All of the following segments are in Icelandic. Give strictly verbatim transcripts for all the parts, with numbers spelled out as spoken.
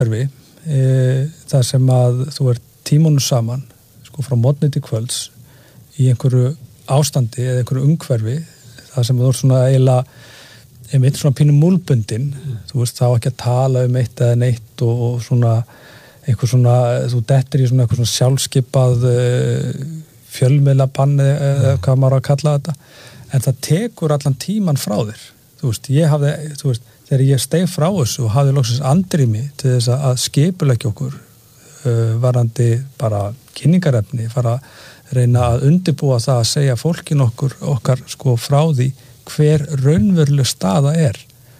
umhverfi e, þar sem að þú ert tímunum saman sko frá morgni til kvölds í einhverju ástandi eða einhverju umhverfi þar sem þú ert svona eiginlega einmitt svona pínum múlbundin mm. þú veist þá ekki að tala um eitt eða neitt og, og svona einhver svona, þú dettur í svona eitthvað svona sjálfskipað uh, fjölmiðlabann eða mm. hvað maður að kalla þetta en það tekur allan tíman frá þér þú veist, ég hafði, þú veist þegar ég steig frá þessu og hafði loksins andrými til þess að skipuleggja okkur uh, varandi bara kynningarefni, fara að reyna að undirbúa það að segja fólkin okkur okkar sko frá því hver raunveruleg staða er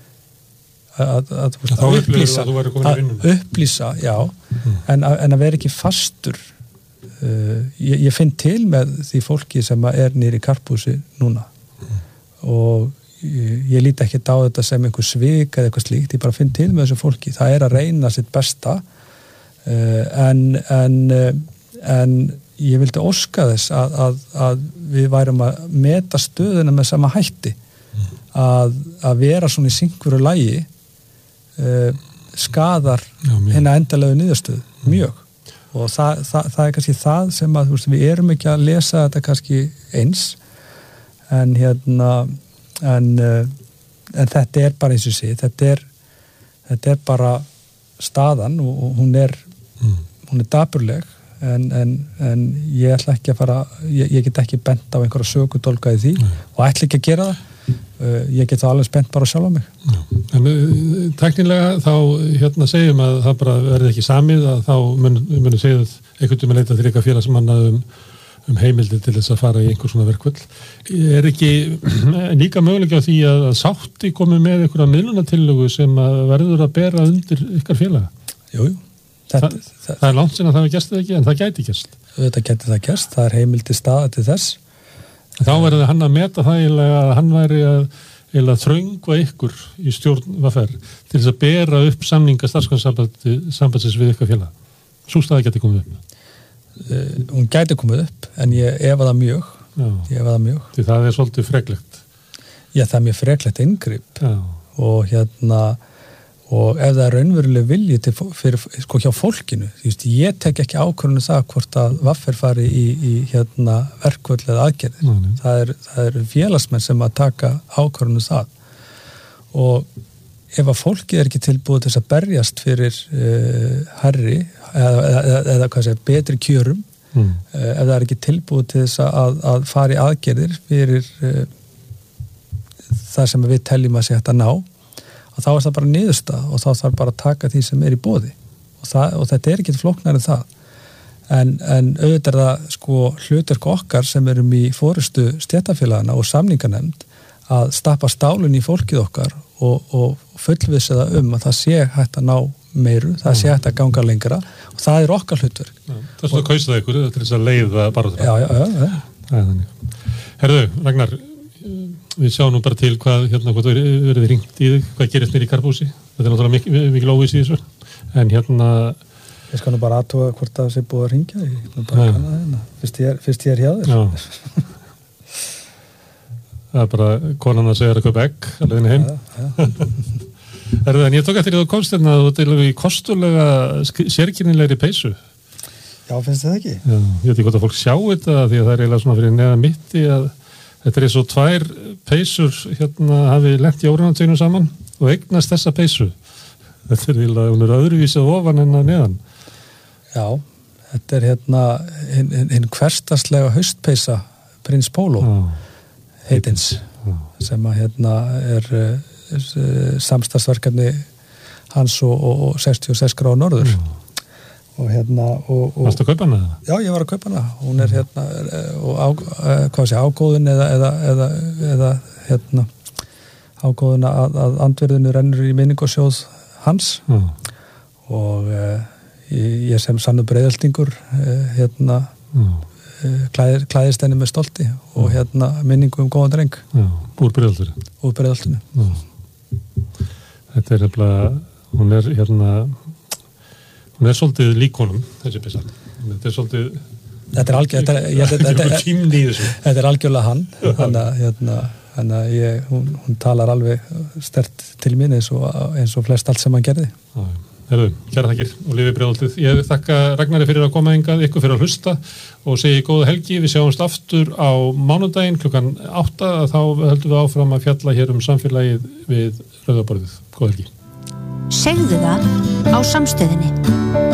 að, að, að, að upplýsa að, að upplýsa, já mm. en, að, en að vera ekki fastur uh, ég, ég finn til með því fólki sem er nýri í Karphúsi núna mm. og ég, ég líti ekki á þetta sem einhver svik eða eitthvað slíkt, ég bara finn til með þessu fólki það er að reyna sitt besta uh, en en, en ég vildi óska þess að, að, að við værum að meta stöðuna með sama hætti mm. að, að vera svona í syngveru lagi uh, skadar hérna endalegu niðurstöðu, mm. mjög og það, það, það er kannski það sem að veist, við erum ekki að lesa þetta kannski eins en hérna en, uh, en þetta er bara eins og sé þetta er, þetta er bara staðan og, og hún er mm. hún er dapurleg En, en, en ég ætla ekki að fara ég, ég get ekki bent á einhverja sökudólga í því Nei. Og ætla ekki að gera það uh, ég get það alveg spennt bara sjálf á mig Já. En teknilega þá hérna segjum að það bara verði ekki samið að þá munum mun segja einhvern veginn að leita til eitthvað félagsmanna um, um heimildi til þess að fara í einhver svona verkvöld er ekki líka mögulega á því að, að sátti komið með einhverja miðlunartillögu sem að verður að bera undir ykkar félaga Jújú jú. Það, það, það er langt sinna að það hefur gerst eða ekki, en það gæti gerst. Þetta gæti það gerst, það er heimildi staða til þess. Þá verður hann að meta það eiginlega að hann væri að eiginlega þröngva ykkur í stjórn V F R til þess að bera upp samninga starfsmannasambandsins við ykkar félag. Sú staða gæti komið upp. Uh, hún gæti komið upp, en ég efa það mjög. Já. Ég efa það mjög. Því það er svolítið freklegt. Já, það er mjög freklegt inngrip. Já. Og hérna og ef það er raunveruleg vilji til, fyrir, sko hjá fólkinu, þú veist, ég tek ekki ákvörðun það hvort að V F R fari í, í hérna verkvöld eða aðgerðir. Mm. Það er, það er félagsmenn sem að taka ákvörðun það. Og ef að fólkið er ekki tilbúið til þess að berjast fyrir uh, herri eða, eða, eða hvað segir, betri kjörum, mm. uh, ef það er ekki tilbúið til þess að, að fara í aðgerðir fyrir uh, það sem við teljum að sé hægt að ná, og þá er það bara niðurstað og þá þarf bara að taka því sem er í boði og, það, og þetta er ekki flóknar en það en, en auðvitað er það sko hlutverk okkar sem erum í forystu stéttarfélagana og samninganefnd að stappa stálun í fólkið okkar og, og fullvissa það um að það sé hægt að ná meiru, það sé hægt að ganga lengra og það er okkar hlutverk. Já, það er svona að kausa það ykkur til þess að leiða bara það. Já, já, já. já. Það er þannig. Herðu, Ragnar, við sjáum nú bara til hvað, hérna, hvað verður ringt í þig, hvað gerist mér í Karphúsi. Þetta er náttúrulega mikil, mikil óviss í þessu. En hérna... Ég skal nú bara aðtóa hvort það sé búið að ringja. Ég bara ja. Kanna hérna. Fyrst ég er, fyrst ég er hjá þér. Já. Það er bara konan að segja að kaupa egg, alveg inn heim. Já, já. Er það, en ég tók eftir því að þú komst hérna að þú er í kostulega, sérkennilegri peysu. Já, finnst það ekki? Já, ég veit ekki hvort að fólk sjá þetta, því að það er eiginlega svona fyrir neðan mitti að þetta er eins og tvær peysur hérna hafi lent í órunatögnum saman og eignast þessa peysu. Þetta er eiginlega, hún er öðruvísið ofan en að neðan. Já, þetta er hérna hinn hin, hin hversdagslega haustpeysa Prins Pólo heitins Já. Sem að hérna er, er samstarfsverkefni hans og, og, og sextíu og sex gráður norður. Já. Og hérna og, og Varstu að kaupa hana? Já, ég var að kaupa hana. Hún er hérna og á, hvað sé, ágóðin eða, eða, eða, eða hérna ágóðin að, að andvirðinu rennur í minningarsjóð hans mm. og uh, ég, ég sem sannur breiðaldingur uh, hérna mm. uh, klæðir, klæðist henni með stolti og mm. hérna minningu um góðan dreng. Já, úr breiðaldinu. Úr breiðaldinu. Já. Þetta er hefnilega, hún er hérna hún er svolítið líkonum, þessi peysa. Þetta er svolítið... Þetta er algjörlega... Þetta, þetta, þetta, þetta er algjörlega hann. Þannig að hérna, hún, hún talar alveg stert til mín eins og, eins og flest allt sem hann gerði. Já, Herðu, kæra þakkir og lifið Breiðholtið. Ég þakka Ragnari fyrir að koma hingað, ykkur fyrir að hlusta og segi góða helgi. Við sjáumst aftur á mánudaginn klukkan átta, þá höldum við áfram að fjalla hér um samfélagið við Rauða borðið. Góða helgi. Segðu það á Samstöðinni.